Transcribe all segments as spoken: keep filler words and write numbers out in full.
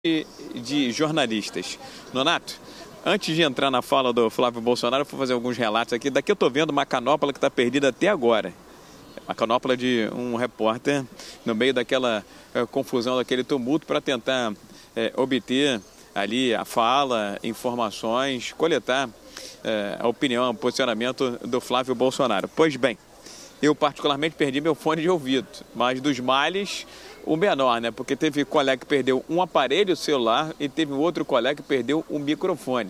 de jornalistas. Nonato, antes de entrar na fala do Flávio Bolsonaro, eu vou fazer alguns relatos aqui. Daqui eu estou vendo uma canópla que está perdida até agora. A canópla de um repórter no meio daquela é, confusão, daquele tumulto, para tentar é, obter ali a fala, informações, coletar é, a opinião, o posicionamento do Flávio Bolsonaro. Pois bem, eu particularmente perdi meu fone de ouvido, mas dos males o menor, né? Porque teve colega que perdeu um aparelho celular e teve outro colega que perdeu um microfone.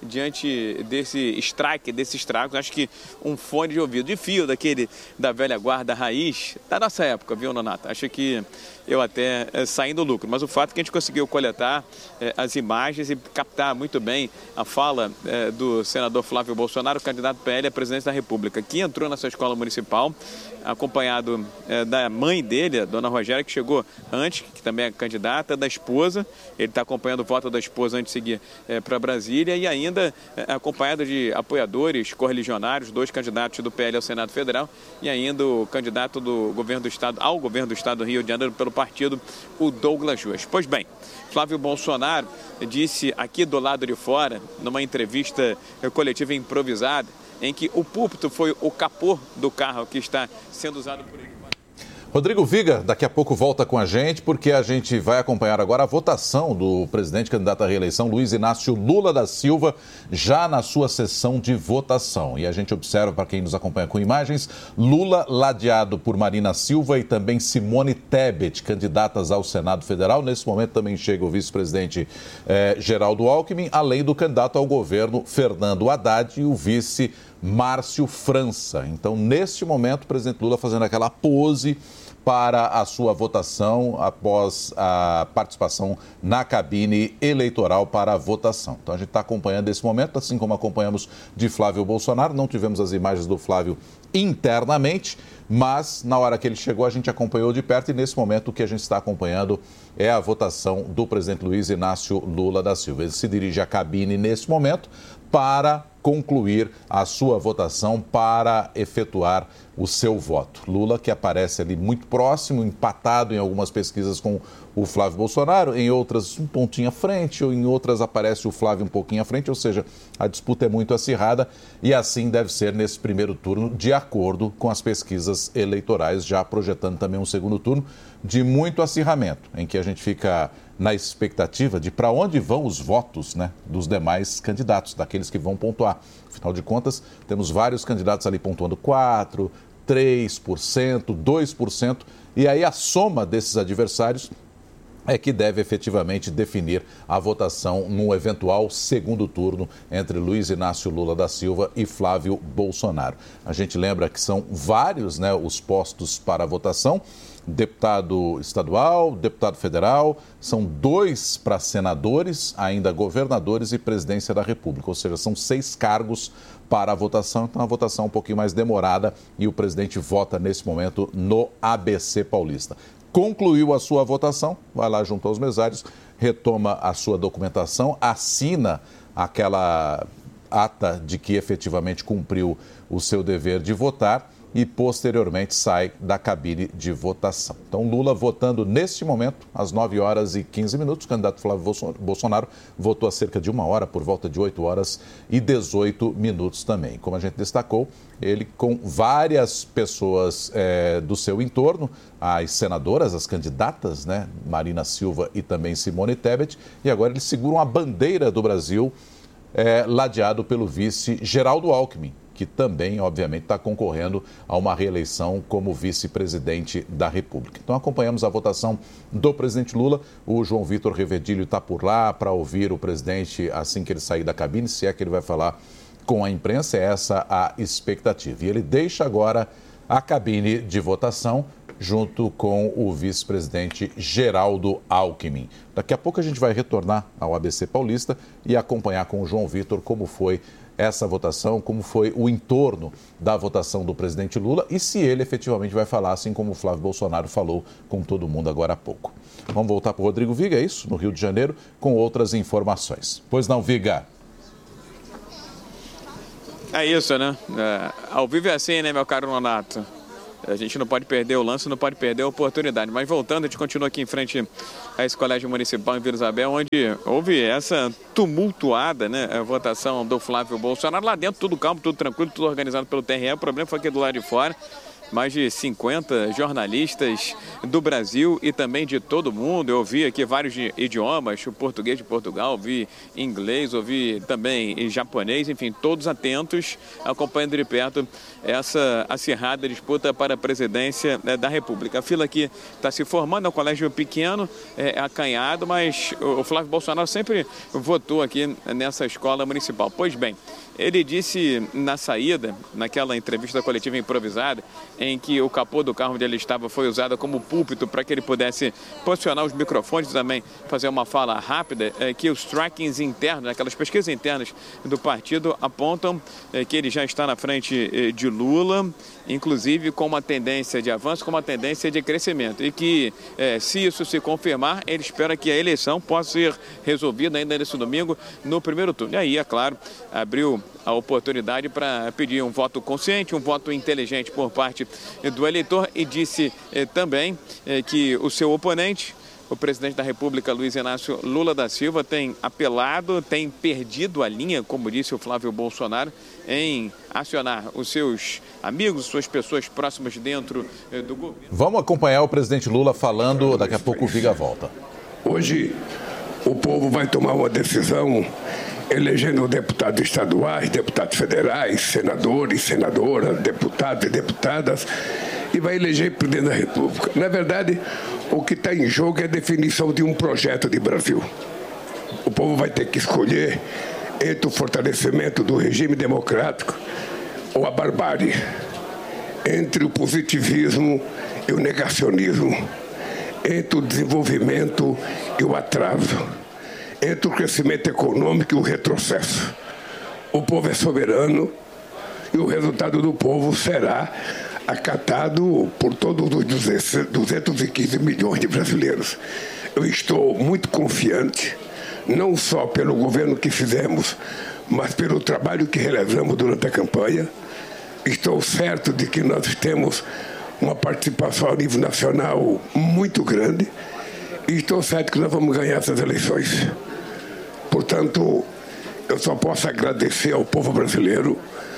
Diante desse strike, desse estrago, acho que um fone de ouvido de fio daquele da velha guarda raiz, da nossa época, viu, Nonato? Acho que eu até é, saí do lucro. Mas o fato é que a gente conseguiu coletar é, as imagens e captar muito bem a fala é, do senador Flávio Bolsonaro, candidato P L à presidência da República, que entrou nessa escola municipal, acompanhado é, da mãe dele, a dona Rogéria, que chegou antes, que também é candidata, da esposa. Ele está acompanhando o voto da esposa antes de seguir é, para Brasília e ainda ainda acompanhado de apoiadores correligionários, dois candidatos do P L ao Senado Federal e ainda o candidato do governo do Estado, ao governo do Estado do Rio de Janeiro pelo partido, o Douglas Ruas. Pois bem, Flávio Bolsonaro disse aqui do lado de fora, numa entrevista coletiva improvisada, em que o púlpito foi o capô do carro que está sendo usado por ele. Rodrigo Viga, daqui a pouco volta com a gente, porque a gente vai acompanhar agora a votação do presidente candidato à reeleição, Luiz Inácio Lula da Silva, já na sua sessão de votação. E a gente observa, para quem nos acompanha com imagens, Lula ladeado por Marina Silva e também Simone Tebet, candidatas ao Senado Federal. Nesse momento também chega o vice-presidente eh, Geraldo Alckmin, além do candidato ao governo, Fernando Haddad, e o vice Márcio França. Então, neste momento, o presidente Lula fazendo aquela pose para a sua votação após a participação na cabine eleitoral para a votação. Então, a gente está acompanhando esse momento, assim como acompanhamos de Flávio Bolsonaro. Não tivemos as imagens do Flávio internamente, mas na hora que ele chegou, a gente acompanhou de perto e nesse momento o que a gente está acompanhando é a votação do presidente Luiz Inácio Lula da Silva. Ele se dirige à cabine nesse momento para concluir a sua votação, para efetuar o seu voto. Lula, que aparece ali muito próximo, empatado em algumas pesquisas com o Flávio Bolsonaro, em outras um pontinho à frente, ou em outras aparece o Flávio um pouquinho à frente, ou seja, a disputa é muito acirrada e assim deve ser nesse primeiro turno, de acordo com as pesquisas eleitorais, já projetando também um segundo turno de muito acirramento, em que a gente fica na expectativa de para onde vão os votos, né, dos demais candidatos, daqueles que vão pontuar. Afinal de contas, temos vários candidatos ali pontuando quatro por cento, três por cento, dois por cento, e aí a soma desses adversários é que deve efetivamente definir a votação num eventual segundo turno entre Luiz Inácio Lula da Silva e Flávio Bolsonaro. A gente lembra que são vários, né, os postos para a votação. Deputado estadual, deputado federal, são dois para senadores, ainda governadores e presidência da República, ou seja, são seis cargos para a votação, então a votação é um pouquinho mais demorada e o presidente vota nesse momento no A B C Paulista. Concluiu a sua votação, vai lá junto aos mesários, retoma a sua documentação, assina aquela ata de que efetivamente cumpriu o seu dever de votar e posteriormente sai da cabine de votação. Então, Lula votando neste momento, às nove horas e quinze minutos. O candidato Flávio Bolsonaro votou há cerca de uma hora, por volta de oito horas e dezoito minutos também. Como a gente destacou, ele com várias pessoas é, do seu entorno, as senadoras, as candidatas, né, Marina Silva e também Simone Tebet, e agora eles seguram a bandeira do Brasil, é, ladeado pelo vice Geraldo Alckmin, que também, obviamente, está concorrendo a uma reeleição como vice-presidente da República. Então, acompanhamos a votação do presidente Lula. O João Vitor Revedilho está por lá para ouvir o presidente assim que ele sair da cabine, se é que ele vai falar com a imprensa, é essa a expectativa. E ele deixa agora a cabine de votação junto com o vice-presidente Geraldo Alckmin. Daqui a pouco a gente vai retornar ao A B C Paulista e acompanhar com o João Vitor como foi essa votação, como foi o entorno da votação do presidente Lula e se ele efetivamente vai falar, assim como o Flávio Bolsonaro falou com todo mundo agora há pouco. Vamos voltar para o Rodrigo Viga, é isso? No Rio de Janeiro, com outras informações. Pois não, Viga? É isso, né? É, ao vivo é assim, né, meu caro Nonato? A gente não pode perder o lance, não pode perder a oportunidade. Mas voltando, a gente continua aqui em frente a esse colégio municipal em Vila Isabel, onde houve essa tumultuada, né, a votação do Flávio Bolsonaro. Lá dentro tudo calmo, tudo tranquilo, tudo organizado pelo T R E. O problema foi aqui do lado de fora. Mais de cinquenta jornalistas do Brasil e também de todo mundo. Eu ouvi aqui vários idiomas, o português de Portugal, ouvi inglês, ouvi também japonês, enfim, todos atentos, acompanhando de perto essa acirrada disputa para a presidência da República. A fila aqui está se formando, é um colégio pequeno, é acanhado, mas o Flávio Bolsonaro sempre votou aqui nessa escola municipal. Pois bem, ele disse na saída, naquela entrevista coletiva improvisada, em que o capô do carro onde ele estava foi usado como púlpito para que ele pudesse posicionar os microfones e também fazer uma fala rápida, é, que os trackings internos, aquelas pesquisas internas do partido apontam é, que ele já está na frente é, de Lula, inclusive com uma tendência de avanço, com uma tendência de crescimento. E que, é, se isso se confirmar, ele espera que a eleição possa ser resolvida ainda nesse domingo, no primeiro turno. E aí, é claro, abriu a oportunidade para pedir um voto consciente, um voto inteligente por parte do eleitor, e disse eh, também eh, que o seu oponente, o presidente da República, Luiz Inácio Lula da Silva, tem apelado, tem perdido a linha, como disse o Flávio Bolsonaro, em acionar os seus amigos, suas pessoas próximas dentro eh, do governo. Vamos acompanhar o presidente Lula falando, daqui a pouco o Viga volta. Hoje o povo vai tomar uma decisão elegendo deputados estaduais, deputados federais, senadores, senadoras, deputados e deputadas, e vai eleger presidente da República. Na verdade, o que está em jogo é a definição de um projeto de Brasil. O povo vai ter que escolher entre o fortalecimento do regime democrático ou a barbárie, entre o positivismo e o negacionismo, entre o desenvolvimento e o atraso, entre o crescimento econômico e o retrocesso. O povo é soberano e o resultado do povo será acatado por todos os duzentos e quinze milhões de brasileiros. Eu estou muito confiante, não só pelo governo que fizemos, mas pelo trabalho que realizamos durante a campanha. Estou certo de que nós temos uma participação a nível nacional muito grande e estou certo que nós vamos ganhar essas eleições. Portanto, eu só posso agradecer ao povo brasileiro,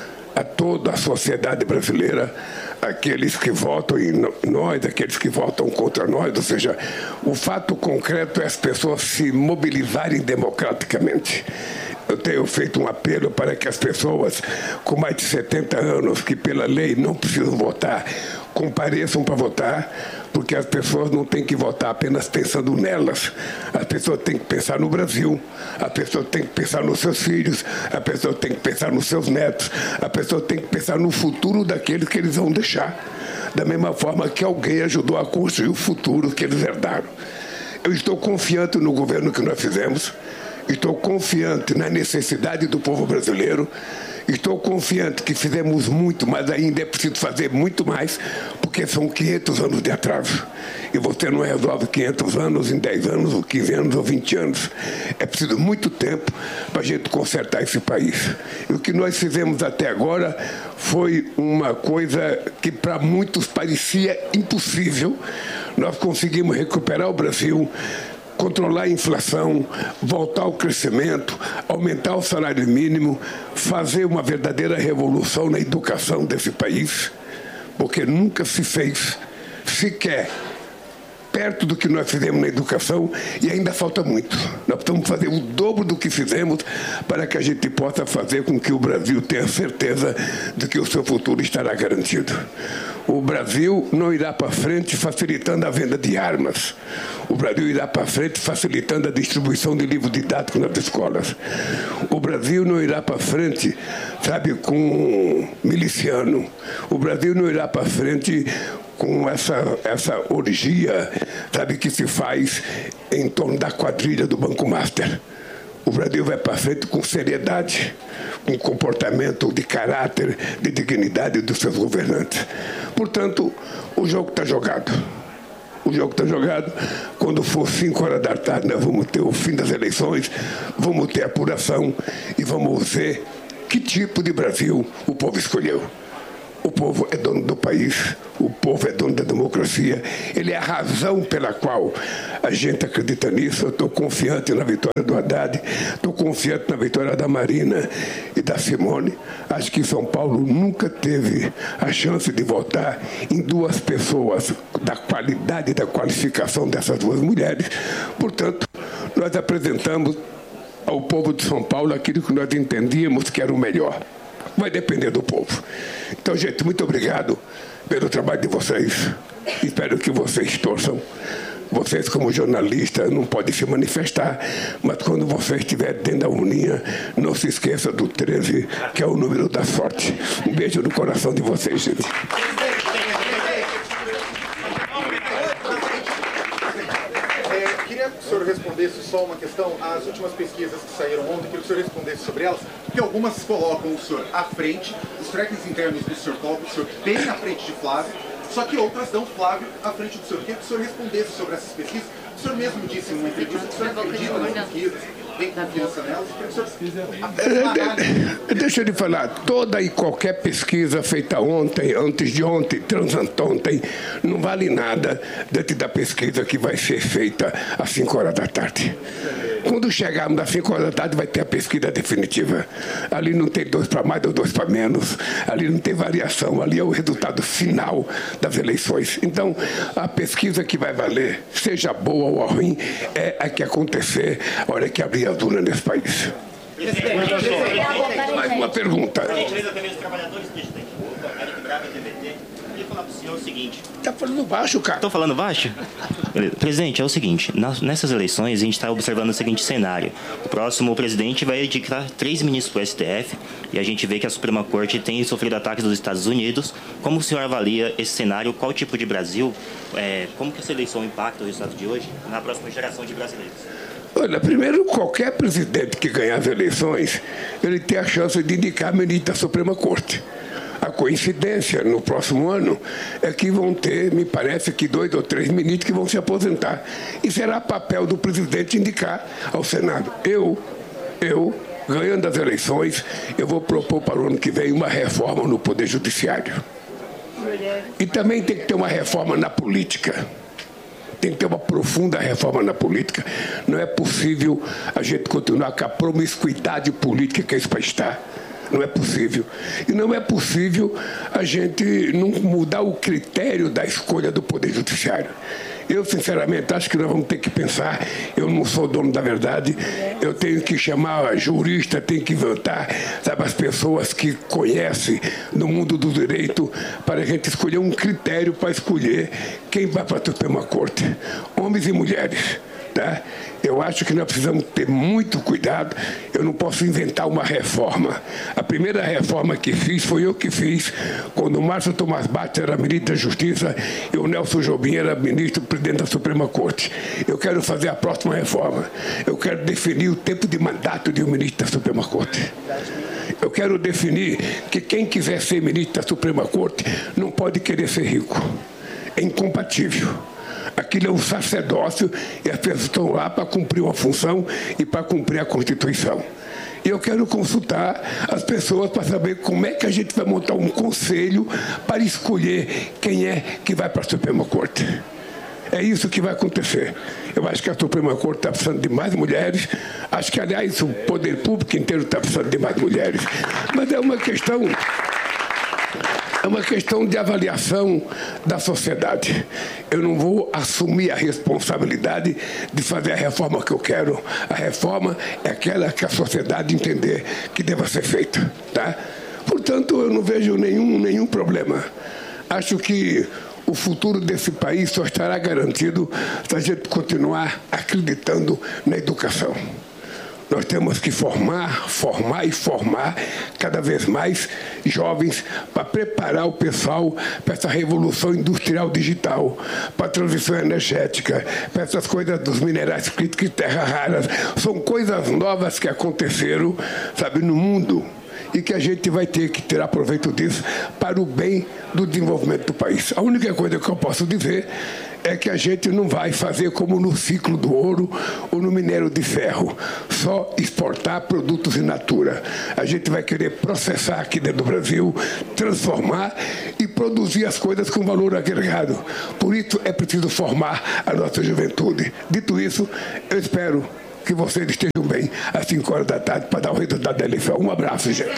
a toda a sociedade brasileira, aqueles que votam em nós, aqueles que votam contra nós, ou seja, o fato concreto é as pessoas se mobilizarem democraticamente. Eu tenho feito um apelo para que as pessoas com mais de setenta anos, que pela lei não precisam votar, compareçam para votar, porque as pessoas não têm que votar apenas pensando nelas. As pessoas têm que pensar no Brasil, a pessoa tem que pensar nos seus filhos, a pessoa tem que pensar nos seus netos, a pessoa tem que pensar no futuro daqueles que eles vão deixar, da mesma forma que alguém ajudou a construir o futuro que eles herdaram. Eu estou confiante no governo que nós fizemos, estou confiante na necessidade do povo brasileiro, estou confiante que fizemos muito, mas ainda é preciso fazer muito mais, porque são quinhentos anos de atraso. E você não resolve quinhentos anos em dez anos, ou quinze anos, ou vinte anos. É preciso muito tempo para a gente consertar esse país. E o que nós fizemos até agora foi uma coisa que para muitos parecia impossível. Nós conseguimos recuperar o Brasil, controlar a inflação, voltar ao crescimento, aumentar o salário mínimo, fazer uma verdadeira revolução na educação desse país, porque nunca se fez sequer perto do que nós fizemos na educação e ainda falta muito. Nós precisamos fazer o dobro do que fizemos para que a gente possa fazer com que o Brasil tenha certeza de que o seu futuro estará garantido. O Brasil não irá para frente facilitando a venda de armas. O Brasil irá para frente facilitando a distribuição de livros didáticos nas escolas. O Brasil não irá para frente, sabe, com miliciano. O Brasil não irá para frente com essa, essa orgia, sabe, que se faz em torno da quadrilha do Banco Master. O Brasil vai para frente com seriedade, com comportamento de caráter, de dignidade dos seus governantes. Portanto, o jogo está jogado. O jogo está jogado. Quando for cinco horas da tarde, nós vamos ter o fim das eleições, vamos ter apuração e vamos ver que tipo de Brasil o povo escolheu. O povo é dono do país, o povo é dono da democracia. Ele é a razão pela qual a gente acredita nisso. Eu estou confiante na vitória do Haddad, estou confiante na vitória da Marina e da Simone. Acho que São Paulo nunca teve a chance de votar em duas pessoas da qualidade e da qualificação dessas duas mulheres. Portanto, nós apresentamos ao povo de São Paulo aquilo que nós entendíamos que era o melhor. Vai depender do povo. Então, gente, muito obrigado pelo trabalho de vocês. Espero que vocês torçam. Vocês, como jornalistas, não podem se manifestar, mas quando você estiver dentro da urninha, não se esqueça do treze, que é o número da sorte. Um beijo no coração de vocês, gente. Queria que o senhor respondesse só uma questão. As últimas pesquisas que saíram ontem, queria que o senhor respondesse sobre elas, porque algumas colocam o senhor à frente, os trackings internos do senhor colocam o senhor bem à frente de Flávio, só que outras dão Flávio à frente do senhor. Queria que o senhor respondesse sobre essas pesquisas. O senhor mesmo disse em uma entrevista que o senhor acredita nas pesquisas, tem confiança nelas. Deixa eu lhe falar, toda e qualquer pesquisa feita ontem, antes de ontem, transanteontem, não vale nada diante da pesquisa que vai ser feita às cinco horas da tarde. Quando chegarmos às cinco horas da tarde, vai ter a pesquisa definitiva. Ali não tem dois para mais ou dois para menos. Ali não tem variação. Ali é o resultado final das eleições. Então, a pesquisa que vai valer, seja boa ou ruim, é a que acontecer a hora que abrir as urnas nesse país. Mais uma pergunta. Falar para o senhor o seguinte. Está falando baixo, cara. Estou falando baixo? Presidente, é o seguinte, nessas eleições a gente está observando o seguinte cenário. O próximo presidente vai indicar três ministros para o S T F e a gente vê que a Suprema Corte tem sofrido ataques dos Estados Unidos. Como o senhor avalia esse cenário? Qual tipo de Brasil? É, como que essa eleição impacta o resultado de hoje na próxima geração de brasileiros? Olha, primeiro, qualquer presidente que ganhar as eleições, ele tem a chance de indicar ministro da Suprema Corte. A coincidência, no próximo ano, é que vão ter, me parece que dois ou três ministros que vão se aposentar. E será papel do presidente indicar ao Senado. Eu, eu, ganhando as eleições, eu vou propor para o ano que vem uma reforma no Poder Judiciário. E também tem que ter uma reforma na política. Tem que ter uma profunda reforma na política. Não é possível a gente continuar com a promiscuidade política que esse país está. Não é possível. E não é possível a gente não mudar o critério da escolha do Poder Judiciário. Eu, sinceramente, acho que nós vamos ter que pensar. Eu não sou dono da verdade. Eu tenho que chamar jurista, tenho que inventar, sabe, as pessoas que conhecem no mundo do direito para a gente escolher um critério para escolher quem vai para a Suprema Corte. Homens e mulheres. Tá? Eu acho que nós precisamos ter muito cuidado. Eu não posso inventar uma reforma. A primeira reforma que fiz foi eu que fiz, quando o Márcio Tomás Bastos era ministro da Justiça e o Nelson Jobim era ministro presidente da Suprema Corte. Eu quero fazer a próxima reforma. Eu quero definir o tempo de mandato de um ministro da Suprema Corte. Eu quero definir que quem quiser ser ministro da Suprema Corte não pode querer ser rico. É incompatível. Aquilo é um sacerdócio e as pessoas estão lá para cumprir uma função e para cumprir a Constituição. E eu quero consultar as pessoas para saber como é que a gente vai montar um conselho para escolher quem é que vai para a Suprema Corte. É isso que vai acontecer. Eu acho que a Suprema Corte está precisando de mais mulheres. Acho que, aliás, o poder público inteiro está precisando de mais mulheres. Mas é uma questão... É uma questão de avaliação da sociedade. Eu não vou assumir a responsabilidade de fazer a reforma que eu quero. A reforma é aquela que a sociedade entender que deva ser feita. Tá? Portanto, eu não vejo nenhum, nenhum problema. Acho que o futuro desse país só estará garantido se a gente continuar acreditando na educação. Nós temos que formar, formar e formar cada vez mais jovens para preparar o pessoal para essa revolução industrial digital, para a transição energética, para essas coisas dos minerais críticos e terras raras. São coisas novas que aconteceram, sabe, no mundo e que a gente vai ter que tirar proveito disso para o bem do desenvolvimento do país. A única coisa que eu posso dizer é que a gente não vai fazer como no ciclo do ouro ou no minério de ferro, só exportar produtos in natura. A gente vai querer processar aqui dentro do Brasil, transformar e produzir as coisas com valor agregado. Por isso é preciso formar a nossa juventude. Dito isso, eu espero que vocês estejam bem às cinco horas da tarde para dar o resultado da eleição. Um abraço, gente.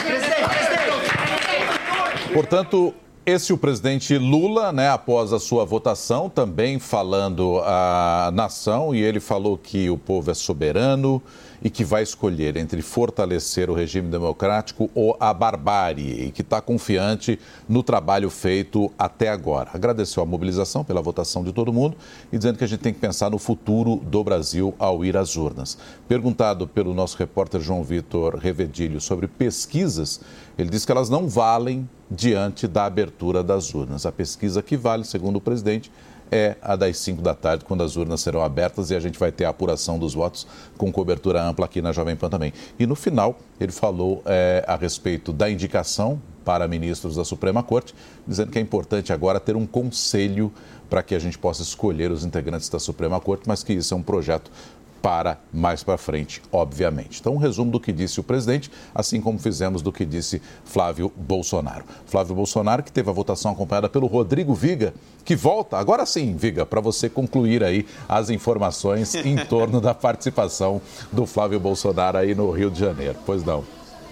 Portanto, esse é o presidente Lula, né, após a sua votação, também falando à nação, e ele falou que o povo é soberano e que vai escolher entre fortalecer o regime democrático ou a barbárie, e que está confiante no trabalho feito até agora. Agradeceu a mobilização pela votação de todo mundo e dizendo que a gente tem que pensar no futuro do Brasil ao ir às urnas. Perguntado pelo nosso repórter João Vitor Revedilho sobre pesquisas, ele disse que elas não valem diante da abertura das urnas. A pesquisa que vale, segundo o presidente, é a das cinco da tarde, quando as urnas serão abertas e a gente vai ter a apuração dos votos com cobertura ampla aqui na Jovem Pan também. E no final, ele falou é, a respeito da indicação para ministros da Suprema Corte, dizendo que é importante agora ter um conselho para que a gente possa escolher os integrantes da Suprema Corte, mas que isso é um projeto para mais para frente, obviamente. Então, um resumo do que disse o presidente, assim como fizemos do que disse Flávio Bolsonaro. Flávio Bolsonaro, que teve a votação acompanhada pelo Rodrigo Viga, que volta, agora sim, Viga, para você concluir aí as informações em torno da participação do Flávio Bolsonaro aí no Rio de Janeiro. Pois não.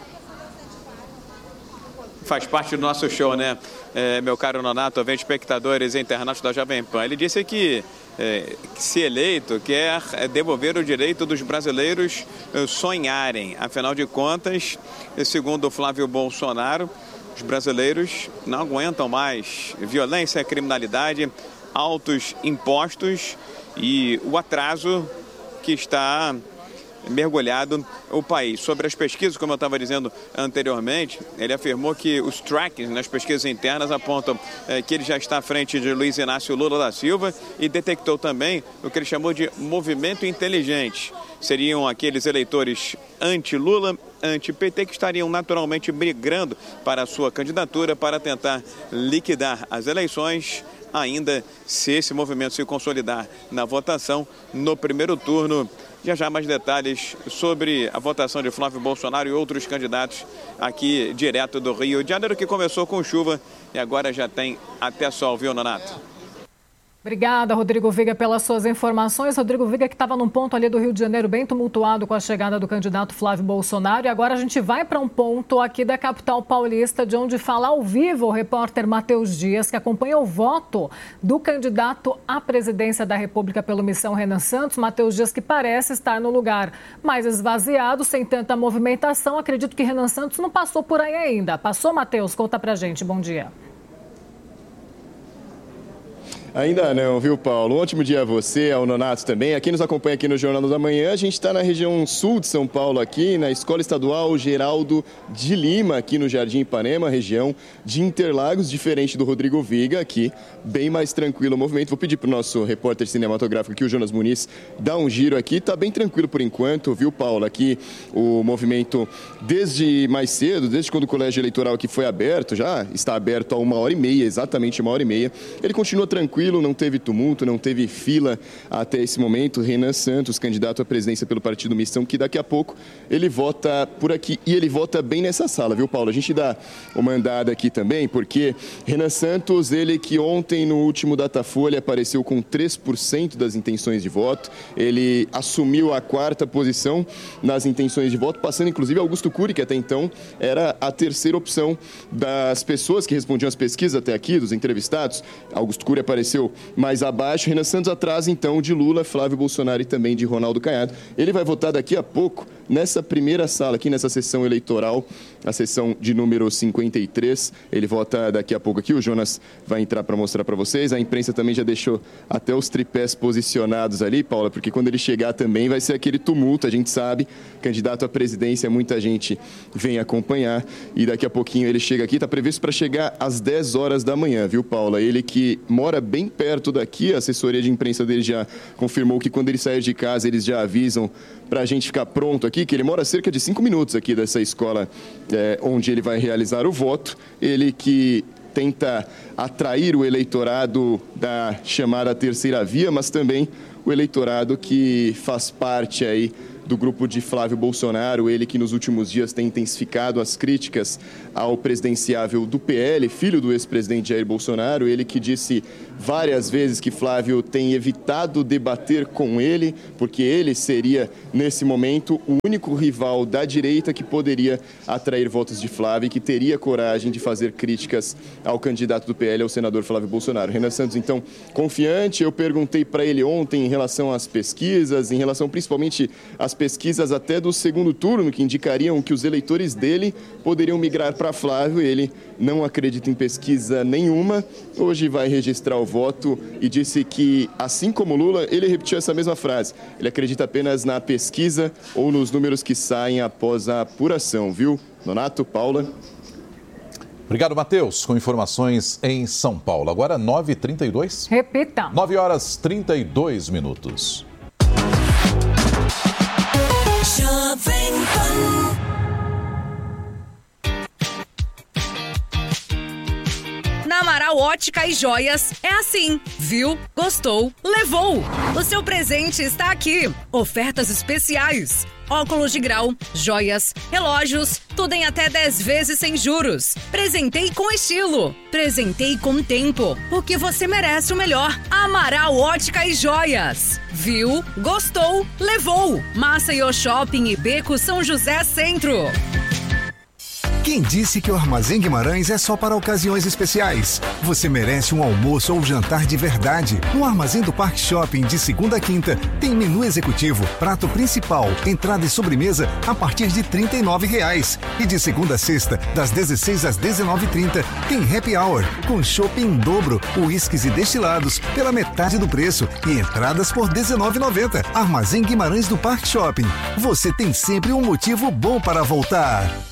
Faz parte do nosso show, né, é, meu caro Nonato, ouvinte, espectadores e internautas da Jovem Pan. Ele disse que, é, que se eleito, quer devolver o direito dos brasileiros sonharem. Afinal de contas, segundo o Flávio Bolsonaro, os brasileiros não aguentam mais violência, criminalidade, altos impostos e o atraso que está mergulhado o país. Sobre as pesquisas, como eu estava dizendo anteriormente, ele afirmou que os trackings nas pesquisas internas apontam é, que ele já está à frente de Luiz Inácio Lula da Silva e detectou também o que ele chamou de movimento inteligente. Seriam aqueles eleitores anti-Lula, anti-P T, que estariam naturalmente migrando para a sua candidatura para tentar liquidar as eleições, ainda se esse movimento se consolidar na votação no primeiro turno. Já já mais detalhes sobre a votação de Flávio Bolsonaro e outros candidatos aqui direto do Rio de Janeiro, que começou com chuva e agora já tem até sol, viu, Nonato? Obrigada, Rodrigo Viga, pelas suas informações. Rodrigo Viga, que estava num ponto ali do Rio de Janeiro bem tumultuado com a chegada do candidato Flávio Bolsonaro. E agora a gente vai para um ponto aqui da capital paulista, de onde fala ao vivo o repórter Matheus Dias, que acompanha o voto do candidato à presidência da República pelo Missão Renan Santos. Matheus Dias, que parece estar no lugar mais esvaziado, sem tanta movimentação. Acredito que Renan Santos não passou por aí ainda. Passou, Matheus? Conta pra gente. Bom dia. Ainda não, viu, Paulo? Um ótimo dia a você, ao Nonato também. Aqui nos acompanha aqui no Jornal da Manhã. A gente está na região sul de São Paulo, aqui na Escola Estadual Geraldo de Lima, aqui no Jardim Ipanema, região de Interlagos, diferente do Rodrigo Viga, aqui, bem mais tranquilo o movimento. Vou pedir para o nosso repórter cinematográfico aqui, o Jonas Muniz, dar um giro aqui. Está bem tranquilo por enquanto, viu, Paulo? Aqui o movimento, desde mais cedo, desde quando o colégio eleitoral aqui foi aberto, já está aberto há uma hora e meia, exatamente uma hora e meia. Ele continua tranquilo. Não teve tumulto, não teve fila até esse momento. Renan Santos, candidato à presidência pelo Partido Missão, que daqui a pouco ele vota por aqui. E ele vota bem nessa sala, viu, Paulo? A gente dá uma andada aqui também, porque Renan Santos, ele que ontem no último Datafolha apareceu com três por cento das intenções de voto. Ele assumiu a quarta posição nas intenções de voto, passando inclusive Augusto Cury, que até então era a terceira opção das pessoas que respondiam às pesquisas até aqui, dos entrevistados. Augusto Cury apareceu mais abaixo, Renan Santos atrás então de Lula, Flávio Bolsonaro e também de Ronaldo Caiado. Ele vai votar daqui a pouco nessa primeira sala aqui, nessa sessão eleitoral, a sessão de número cinquenta e três. Ele vota daqui a pouco aqui, o Jonas vai entrar para mostrar para vocês. A imprensa também já deixou até os tripés posicionados ali, Paula, porque quando ele chegar também vai ser aquele tumulto, a gente sabe, candidato à presidência, muita gente vem acompanhar e daqui a pouquinho ele chega aqui, está previsto para chegar às dez horas da manhã, viu, Paula? Ele que mora bem perto daqui, a assessoria de imprensa dele já confirmou que quando ele sair de casa eles já avisam para a gente ficar pronto aqui, que ele mora a cerca de cinco minutos aqui dessa escola é, onde ele vai realizar o voto. Ele que tenta atrair o eleitorado da chamada terceira via, mas também o eleitorado que faz parte aí do grupo de Flávio Bolsonaro, ele que nos últimos dias tem intensificado as críticas ao presidenciável do P L, filho do ex-presidente Jair Bolsonaro, ele que disse várias vezes que Flávio tem evitado debater com ele, porque ele seria, nesse momento, o único rival da direita que poderia atrair votos de Flávio e que teria coragem de fazer críticas ao candidato do P L, ao senador Flávio Bolsonaro. Renan Santos, então, confiante, eu perguntei para ele ontem em relação às pesquisas, em relação principalmente às pesquisas até do segundo turno, que indicariam que os eleitores dele poderiam migrar para Flávio. Ele não acredita em pesquisa nenhuma. Hoje vai registrar o voto e disse que, assim como Lula, ele repetiu essa mesma frase. Ele acredita apenas na pesquisa ou nos números que saem após a apuração, viu? Nonato, Paula. Obrigado, Matheus, com informações em São Paulo. Agora nove e trinta e dois. Repita. nove horas e trinta e dois minutos. Na Amaral Ótica e Joias é assim. Viu? Gostou? Levou! O seu presente está aqui. Ofertas especiais. Óculos de grau, joias, relógios, tudo em até dez vezes sem juros. Presentei com estilo. Presentei com tempo. Porque você merece o melhor. Amaral Ótica e Joias. Viu? Gostou? Levou! Maceió Shopping e Beco São José Centro. Quem disse que o Armazém Guimarães é só para ocasiões especiais? Você merece um almoço ou jantar de verdade. No Armazém do Parque Shopping, de segunda a quinta, tem menu executivo, prato principal, entrada e sobremesa a partir de trinta e nove reais. E de segunda a sexta, das dezesseis às dezenove e trinta, tem happy hour, com chopp em dobro, uísques e destilados pela metade do preço e entradas por dezenove reais e noventa centavos. Armazém Guimarães do Parque Shopping. Você tem sempre um motivo bom para voltar.